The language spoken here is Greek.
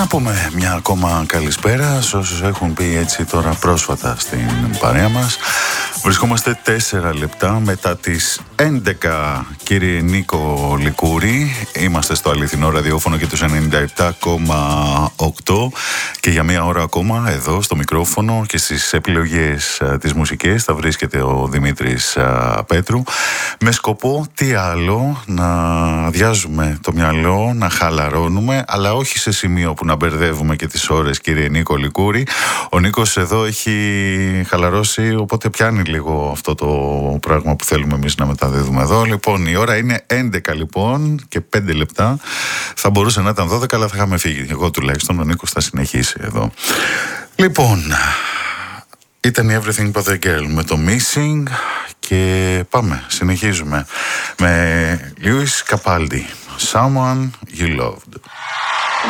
Να πούμε μια ακόμα καλησπέρα σε όσους έχουν πει έτσι τώρα πρόσφατα στην παρέα μας. Βρισκόμαστε 4 λεπτά μετά τις 11, κύριε Νίκο Λικούρη. Είμαστε στο αληθινό ραδιόφωνο και τους 97,8 και για μία ώρα ακόμα εδώ στο μικρόφωνο και στις επιλογές της μουσικής θα βρίσκεται ο Δημήτρης Πέτρου, με σκοπό τι άλλο, να αδειάζουμε το μυαλό, να χαλαρώνουμε, αλλά όχι σε σημείο που να μπερδεύουμε και τις ώρες, κύριε Νίκο Λικούρη. Ο Νίκος εδώ έχει χαλαρώσει, οπότε πιάνει λίγο αυτό το πράγμα που θέλουμε εμείς να μεταδίδουμε εδώ. Λοιπόν, η ώρα είναι 11 λοιπόν και 5 λεπτά. Θα μπορούσε να ήταν 12, αλλά θα είχαμε φύγει. Εγώ τουλάχιστον, ο Νίκος θα συνεχίσει εδώ. Λοιπόν, ήταν η Everything But The Girl με το Missing και πάμε, συνεχίζουμε με Lewis Capaldi, Someone You Loved.